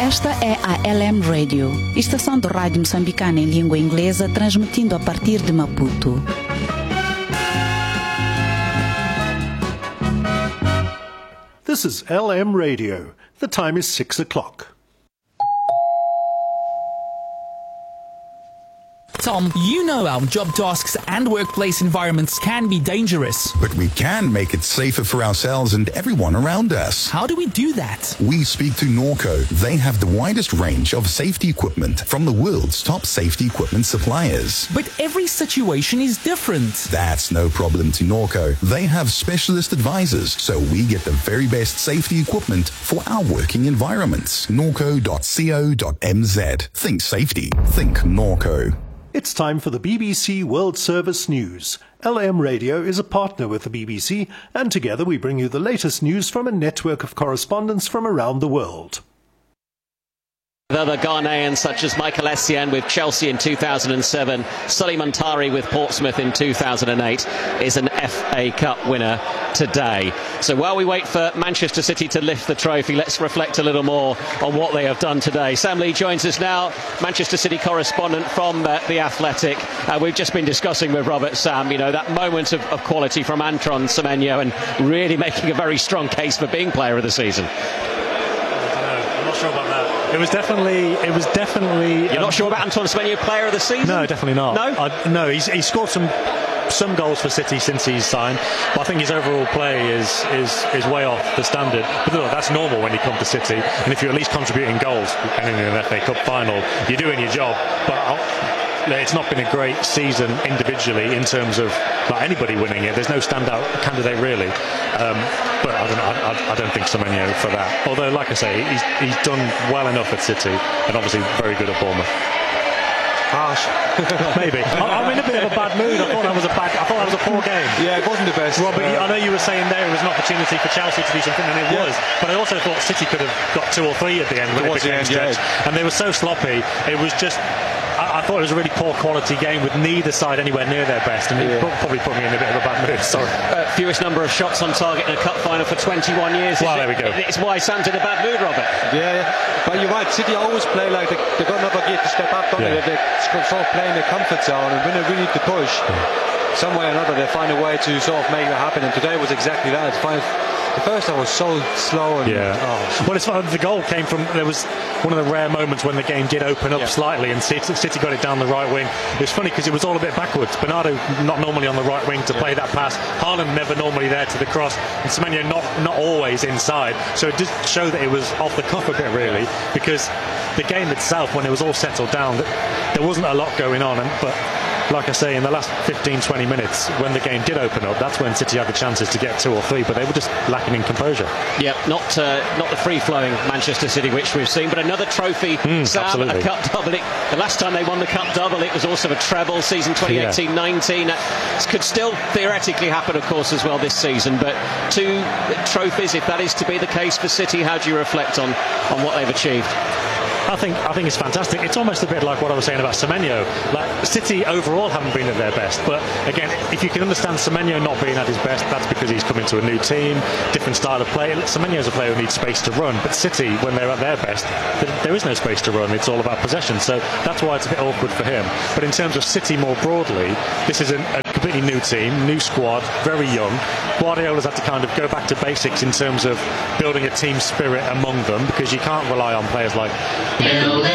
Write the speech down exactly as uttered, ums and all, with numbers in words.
Esta é a L M Radio, estação de rádio moçambicana em língua inglesa, transmitindo a partir de Maputo. This is L M Radio. The time is six o'clock. Tom, you know our job tasks and workplace environments can be dangerous. But we can make it safer for ourselves and everyone around us. How do we do that? We speak to Norco. They have the widest range of safety equipment from the world's top safety equipment suppliers. But every situation is different. That's no problem to Norco. They have specialist advisors, so we get the very best safety equipment for our working environments. norco dot co dot m z. Think safety. Think Norco. It's time for the B B C World Service News. L M Radio is a partner with the B B C, and together we bring you the latest news from a network of correspondents from around the world. Other Ghanaians such as Michael Essien with Chelsea in two thousand seven, Sully Muntari with Portsmouth in two thousand eight is an F A Cup winner today. So while we wait for Manchester City to lift the trophy, let's reflect a little more on what they have done today. Sam Lee joins us now, Manchester City correspondent from uh, The Athletic. Uh, we've just been discussing with Robert Sam, you know, that moment of, of quality from Antoine Semenyo and really making a very strong case for being player of the season. I'm not sure about that. It was definitely. It was definitely. You're um, not sure about Antoine Semenyo, player of the season? No, definitely not. No, I, no. He's he scored some some goals for City since he's signed, but I think his overall play is is is way off the standard. But look, that's normal when you come to City, and if you're at least contributing goals, and in an F A Cup final, you're doing your job. But I'll, it's not been a great season individually in terms of like anybody winning it. There's no standout candidate really. Um, but I don't, I, I don't think Semenyo for that. Although, like I say, he's, he's done well enough at City and obviously very good at Bournemouth. Harsh. Maybe. I, I'm in a bit of a bad mood. I thought that was a bad. I thought that was a poor game. Yeah, it wasn't the best. Robert, uh, I know you were saying there it was an opportunity for Chelsea to do something, and it yeah. was. But I also thought City could have got two or three at the end when it Towards became the end, stretched. yeah. And they were so sloppy. It was just. I, I thought it was a really poor quality game with neither side anywhere near their best, and it Yeah. probably put me in a bit of a bad mood. Sorry. Uh, fewest number of shots on target in a cup final for twenty-one years. Well, Is there we go. It's why Sam's in a bad mood, Robert. Yeah, yeah. But you're right, City always play like they, they're going to never get to step up, don't Yeah. they? They sort of play in their comfort zone, and when they really need to push, some way or another, they find a way to sort of make that happen. And today was exactly that. It's fine. The first half was so slow. And, Yeah. oh, Well, it's fun. The goal came from. There was one of the rare moments when the game did open up Yeah. slightly, and City, City got it down the right wing. It was funny because it was all a bit backwards. Bernardo not normally on the right wing to play that pass. Haaland never normally there to the cross, and Semenyo not not always inside. So it did show that it was off the cuff a bit, really, because the game itself, when it was all settled down, there wasn't a lot going on. And but. Like I say, in the last fifteen to twenty minutes, when the game did open up, that's when City had the chances to get two or three, but they were just lacking in composure. Yeah, not uh, not the free-flowing Manchester City which we've seen, but another trophy, Mm, Sam, absolutely. a cup double. It, the last time they won the cup double, it was also a treble, season twenty eighteen nineteen. Uh, this could still theoretically happen, of course, as well this season, but two trophies, if that is to be the case for City, how do you reflect on, on what they've achieved? I think I think it's fantastic. It's almost a bit like what I was saying about Semenyo. Like City overall haven't been at their best, but again, if you can understand Semenyo not being at his best, that's because he's coming to a new team, different style of play. Semenyo's a player who needs space to run, but City, when they're at their best, there is no space to run. It's all about possession, so that's why it's a bit awkward for him. But in terms of City more broadly, this is a, a completely new team, new squad, very young. Guardiola's had to kind of go back to basics in terms of building a team spirit among them, because you can't rely on players like